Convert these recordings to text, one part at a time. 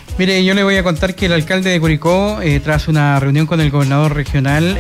Mire, yo le voy a contar que el alcalde de Curicó, tras una reunión con el gobernador regional,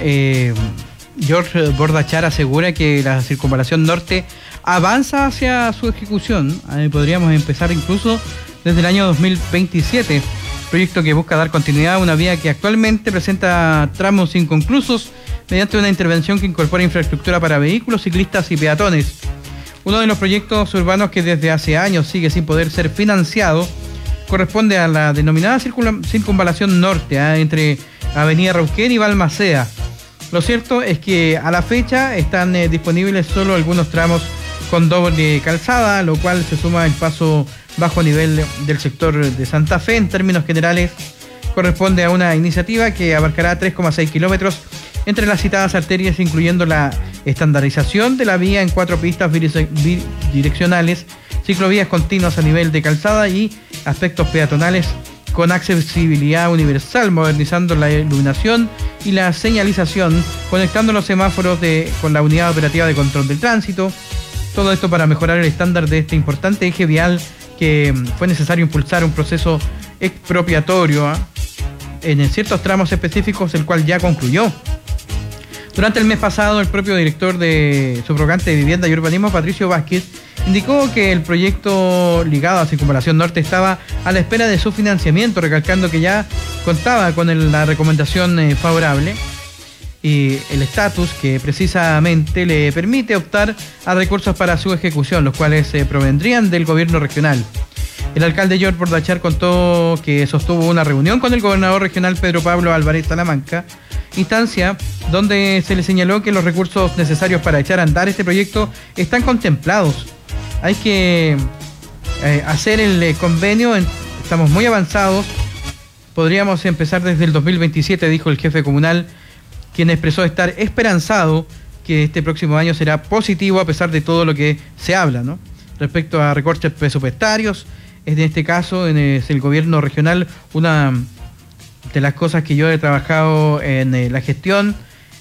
George Bordachar, asegura que la circunvalación norte avanza hacia su ejecución. Podríamos empezar incluso desde el año 2027, proyecto que busca dar continuidad a una vía que actualmente presenta tramos inconclusos mediante una intervención que incorpora infraestructura para vehículos, ciclistas y peatones. Uno de los proyectos urbanos que desde hace años sigue sin poder ser financiado corresponde a la denominada circunvalación norte, entre Avenida Rauquén y Balmaceda. Lo cierto es que a la fecha están disponibles solo algunos tramos con doble calzada, lo cual se suma el paso bajo nivel del sector de Santa Fe. En términos generales, corresponde a una iniciativa que abarcará 3,6 kilómetros entre las citadas arterias, incluyendo la estandarización de la vía en 4 pistas bidireccionales, ciclovías continuas a nivel de calzada y aspectos peatonales con accesibilidad universal, modernizando la iluminación y la señalización, conectando los semáforos con la unidad operativa de control del tránsito. Todo esto para mejorar el estándar de este importante eje vial que fue necesario impulsar un proceso expropiatorio en ciertos tramos específicos, el cual ya concluyó. Durante el mes pasado, el propio director de subrogante de Vivienda y Urbanismo, Patricio Vázquez, indicó que el proyecto ligado a Circunvalación Norte estaba a la espera de su financiamiento, recalcando que ya contaba con la recomendación favorable y el estatus que precisamente le permite optar a recursos para su ejecución, los cuales provendrían del gobierno regional. El alcalde George Bordachar contó que sostuvo una reunión con el gobernador regional Pedro Pablo Álvarez Salamanca, instancia donde se le señaló que los recursos necesarios para echar a andar este proyecto están contemplados. Hay que hacer el convenio, estamos muy avanzados, podríamos empezar desde el 2027, dijo el jefe comunal, quien expresó estar esperanzado que este próximo año será positivo a pesar de todo lo que se habla, ¿no? Respecto a recortes presupuestarios, en este caso es el gobierno regional, una de las cosas que yo he trabajado en la gestión,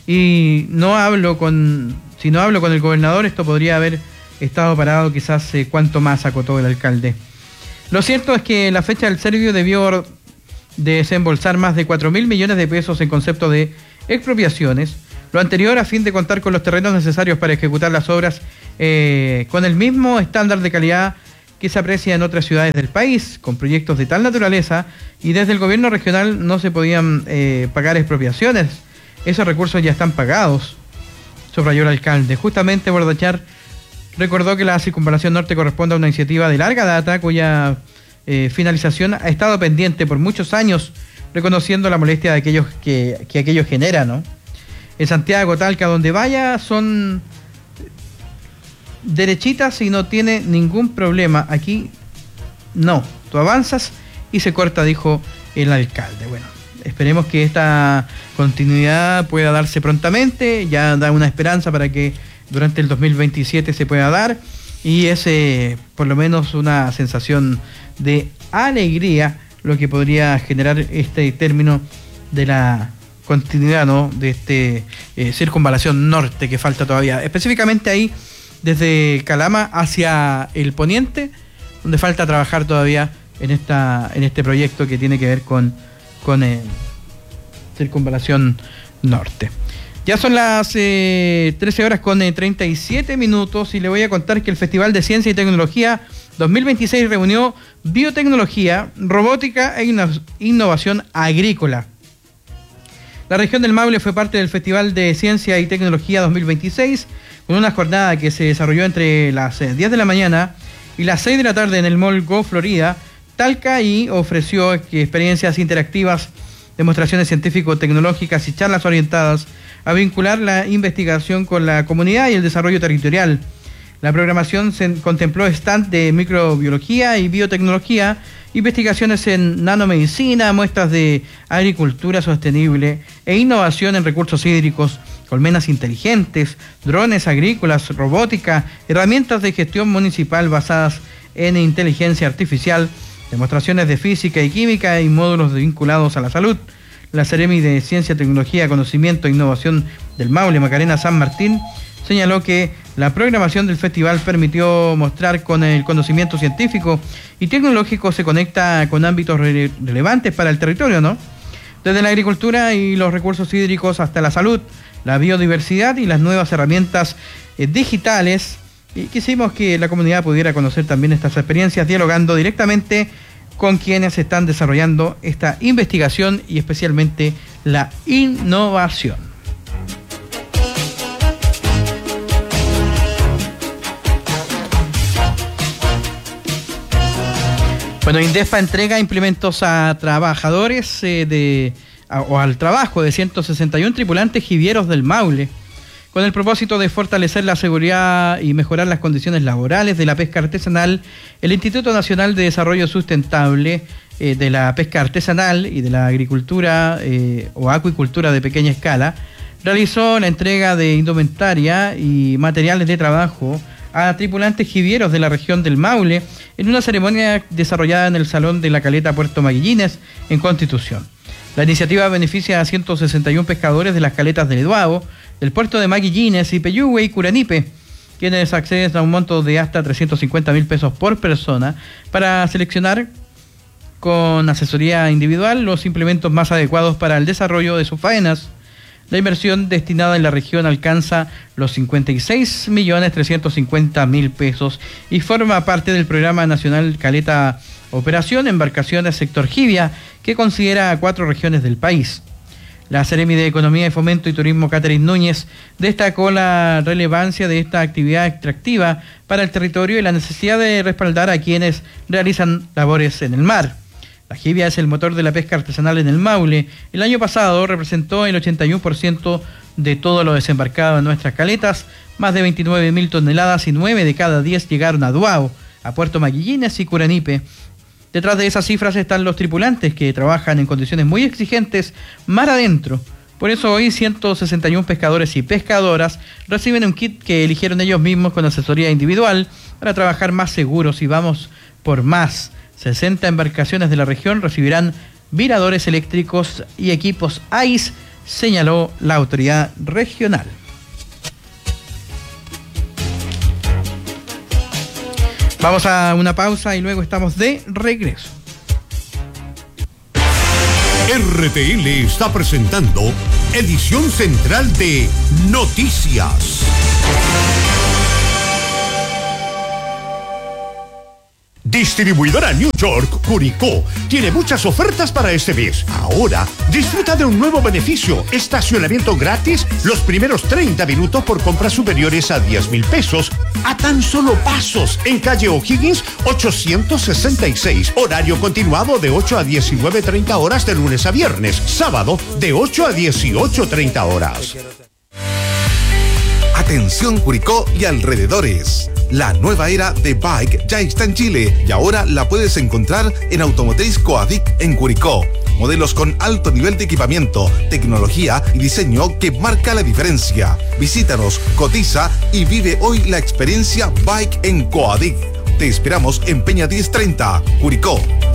y si no hablo con el gobernador, esto podría haber estado parado quizás cuanto más, acotó el alcalde. Lo cierto es que la fecha del Servio debió desembolsar más de 4.000 millones de pesos en concepto de expropiaciones, lo anterior a fin de contar con los terrenos necesarios para ejecutar las obras con el mismo estándar de calidad que se aprecia en otras ciudades del país, con proyectos de tal naturaleza, y desde el gobierno regional no se podían pagar expropiaciones. Esos recursos ya están pagados, subrayó el alcalde. Justamente Bordachar recordó que la circunvalación norte corresponde a una iniciativa de larga data cuya finalización ha estado pendiente por muchos años, reconociendo la molestia de aquellos que aquello genera, ¿no? En Santiago, Talca, donde vaya, son derechitas y no tiene ningún problema. Aquí no, tú avanzas y se corta, dijo el alcalde. Bueno, esperemos que esta continuidad pueda darse prontamente, ya da una esperanza para que durante el 2027 se pueda dar, y es por lo menos una sensación de alegría lo que podría generar este término de la continuidad, ¿no?, de este circunvalación norte que falta todavía, específicamente ahí desde Calama hacia el poniente, donde falta trabajar todavía en este proyecto que tiene que ver con circunvalación norte. Ya son las 13 horas con 37 minutos y le voy a contar que el Festival de Ciencia y Tecnología 2026 reunió biotecnología, robótica e innovación agrícola. La región del Maule fue parte del Festival de Ciencia y Tecnología 2026, con una jornada que se desarrolló entre las 10 de la mañana y las 6 de la tarde en el Mall Go Florida, Talca, y ofreció experiencias interactivas, demostraciones científico-tecnológicas y charlas orientadas a vincular la investigación con la comunidad y el desarrollo territorial. La programación contempló stand de microbiología y biotecnología, investigaciones en nanomedicina, muestras de agricultura sostenible e innovación en recursos hídricos, colmenas inteligentes, drones agrícolas, robótica, herramientas de gestión municipal basadas en inteligencia artificial, demostraciones de física y química y módulos vinculados a la salud. La Seremi de Ciencia, Tecnología, Conocimiento e Innovación del Maule, Macarena San Martín, señaló que la programación del festival permitió mostrar con el conocimiento científico y tecnológico se conecta con ámbitos relevantes para el territorio, ¿no? Desde la agricultura y los recursos hídricos hasta la salud, la biodiversidad y las nuevas herramientas digitales. Y quisimos que la comunidad pudiera conocer también estas experiencias dialogando directamente con quienes están desarrollando esta investigación y especialmente la innovación. Bueno, Indespa entrega implementos a trabajadores al trabajo de 161 tripulantes jivieros del Maule, con el propósito de fortalecer la seguridad y mejorar las condiciones laborales de la pesca artesanal. El Instituto Nacional de Desarrollo Sustentable de la Pesca Artesanal y de la Agricultura o Acuicultura de Pequeña Escala realizó la entrega de indumentaria y materiales de trabajo a tripulantes jivieros de la región del Maule en una ceremonia desarrollada en el Salón de la Caleta Puerto Maguillines en Constitución. La iniciativa beneficia a 161 pescadores de las caletas del Eduabo, del puerto de Maguillines, Ipeyúgue y Curanipe, quienes acceden a un monto de hasta 350.000 pesos por persona para seleccionar con asesoría individual los implementos más adecuados para el desarrollo de sus faenas. La inversión destinada en la región alcanza los 56.350.000 pesos y forma parte del Programa Nacional Caleta Operación Embarcaciones Sector Jivia, que considera a 4 regiones del país. La Seremi de Economía y Fomento y Turismo, Catherine Núñez, destacó la relevancia de esta actividad extractiva para el territorio y la necesidad de respaldar a quienes realizan labores en el mar. La jivia es el motor de la pesca artesanal en el Maule. El año pasado representó el 81% de todo lo desembarcado en nuestras caletas, más de 29.000 toneladas y 9 de cada 10 llegaron a Duao, a Puerto Maguillines y Curanipe. Detrás de esas cifras están los tripulantes que trabajan en condiciones muy exigentes mar adentro. Por eso hoy 161 pescadores y pescadoras reciben un kit que eligieron ellos mismos con asesoría individual para trabajar más seguros y vamos por más. 60 embarcaciones de la región recibirán viradores eléctricos y equipos AIS, señaló la autoridad regional. Vamos a una pausa y luego estamos de regreso. RTL está presentando edición central de Noticias. Distribuidora New York Curicó tiene muchas ofertas para este mes. Ahora, disfruta de un nuevo beneficio: estacionamiento gratis los primeros 30 minutos por compras superiores a 10.000 pesos, a tan solo pasos, en calle O'Higgins 866. Horario continuado de 8 a 19:30 horas de lunes a viernes. Sábado de 8 a 18:30 horas. Atención Curicó y alrededores. La nueva era de Bike ya está en Chile y ahora la puedes encontrar en Automotriz Coadic en Curicó. Modelos con alto nivel de equipamiento, tecnología y diseño que marca la diferencia. Visítanos, cotiza y vive hoy la experiencia Bike en Coadic. Te esperamos en Peña 1030, Curicó.